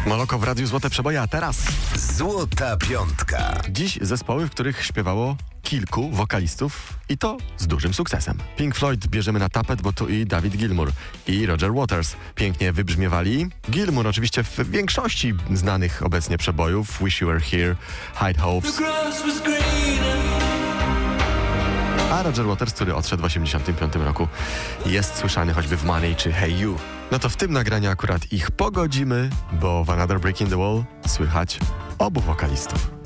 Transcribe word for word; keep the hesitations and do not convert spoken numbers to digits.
Moloko w Radiu Złote Przeboje, a teraz Złota Piątka. dziś zespoły, w których śpiewało kilku wokalistów i to z dużym sukcesem. Pink Floyd bierzemy na tapet, bo tu i David Gilmour i Roger Waters pięknie wybrzmiewali. Gilmour oczywiście w większości znanych obecnie przebojów Wish You Were Here, High Hopes, a Roger Waters, który odszedł w osiemdziesiątym piątym roku, jest słyszany choćby w Money czy Hey You. No to w tym nagraniu akurat ich pogodzimy, bo w Another Brick in the Wall słychać obu wokalistów.